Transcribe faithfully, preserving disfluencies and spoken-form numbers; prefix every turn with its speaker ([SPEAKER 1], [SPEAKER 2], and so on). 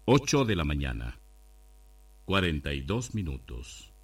[SPEAKER 1] Ocho de la mañana. Cuarenta y dos minutos.